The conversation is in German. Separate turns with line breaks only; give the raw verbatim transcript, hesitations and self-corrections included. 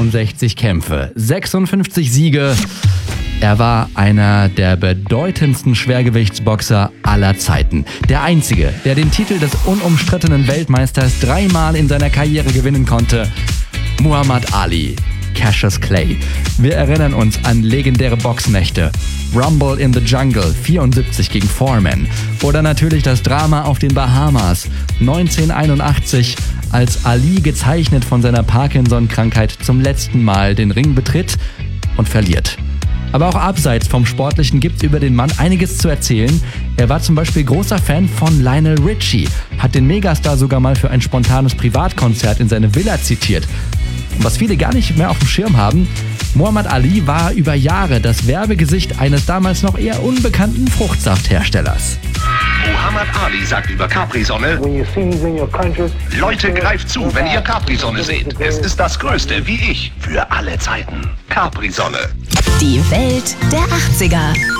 hundertdreiundsechzig Kämpfe, sechsundfünfzig Siege. Er war einer der bedeutendsten Schwergewichtsboxer aller Zeiten. Der einzige, der den Titel des unumstrittenen Weltmeisters dreimal in seiner Karriere gewinnen konnte. Muhammad Ali, Cassius Clay. Wir erinnern uns an legendäre Boxnächte. Rumble in the Jungle, vierundsiebzig gegen Foreman. Oder natürlich das Drama auf den Bahamas, neunzehnhunderteinundachtzig, als Ali, gezeichnet von seiner Parkinson-Krankheit, zum letzten Mal den Ring betritt und verliert. Aber auch abseits vom Sportlichen gibt es über den Mann einiges zu erzählen. Er war zum Beispiel großer Fan von Lionel Richie, hat den Megastar sogar mal für ein spontanes Privatkonzert in seine Villa zitiert. Und was viele gar nicht mehr auf dem Schirm haben, Muhammad Ali war über Jahre das Werbegesicht eines damals noch eher unbekannten Fruchtsaftherstellers.
Muhammad Ali sagt über Capri-Sonne: Leute, greift zu, wenn ihr Capri-Sonne seht. Es ist das Größte, wie ich, für alle Zeiten. Capri-Sonne.
Die Welt der achtziger.